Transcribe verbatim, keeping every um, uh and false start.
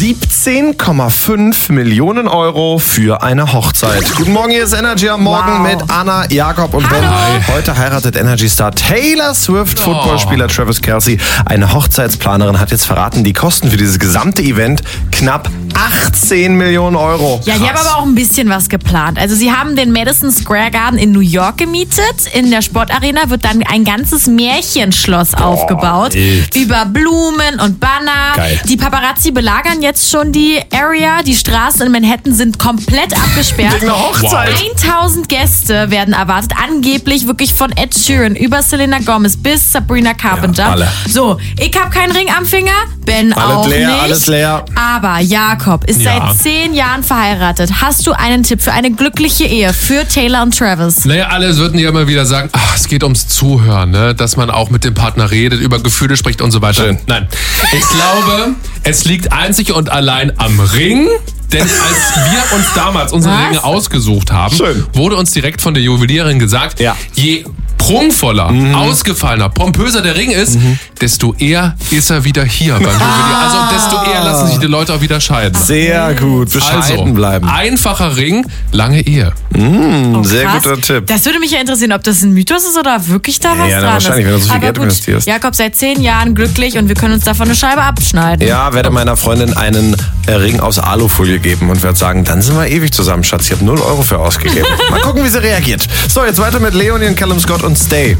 siebzehn Komma fünf Millionen Euro für eine Hochzeit. Guten Morgen, hier ist Energy am Morgen Wow. mit Anna, Jakob und Hallo. Ben. Heute heiratet Energy-Star Taylor Swift, Oh. Footballspieler Travis Kelce. Eine Hochzeitsplanerin hat jetzt verraten, die Kosten für dieses gesamte Event knapp achtzehn Millionen Euro. Ja, die haben aber auch ein bisschen was geplant. Also sie haben den Madison Square Garden in New York gemietet. In der Sportarena wird dann ein ganzes Märchenschloss aufgebaut. wild. Über Blumen und Banner. Geil. Die Paparazzi belagern jetzt schon die Area. Die Straßen in Manhattan sind komplett abgesperrt. Wegen einer Hochzeit. tausend Gäste werden erwartet. Angeblich wirklich von Ed Sheeran über Selena Gomez bis Sabrina Carpenter. Ja, alle. So, ich habe keinen Ring am Finger. Ben Alles auch leer, nicht. alles leer. Aber Jakob ist Ja. seit zehn Jahren verheiratet. Hast du einen Tipp für eine glückliche Ehe für Taylor und Travis? Naja, alle würden ja immer wieder sagen, ach, es geht ums Zuhören, ne? Dass man auch mit dem Partner redet, über Gefühle spricht und so weiter. Schön. Nein, ich glaube, es liegt einzig und allein am Ring. Denn als wir uns damals unsere Was? Ringe ausgesucht haben, Schön. wurde uns direkt von der Juwelierin gesagt, Ja. je prunkvoller, ausgefallener, pompöser der Ring ist, desto eher ist er wieder hier beim Juwelier. Also desto eher lassen sich die Leute auch wieder scheiden. Sehr gut, bescheiden Also, bleiben. einfacher Ring, lange Ehe. Mm, sehr Krass. guter Tipp. Das würde mich ja interessieren, ob das ein Mythos ist oder wirklich da was Ja, na, dran wahrscheinlich, ist. wenn du so viel Aber Geld gut, investierst. Jakob seit zehn Jahren glücklich und wir können uns davon eine Scheibe abschneiden. Ja, werde meiner Freundin einen äh, Ring aus Alufolie geben und werde sagen, dann sind wir ewig zusammen, Schatz. Ich habe null Euro für ausgegeben. Mal gucken, wie sie reagiert. So, jetzt weiter mit Leonie und Callum Scott und Stay.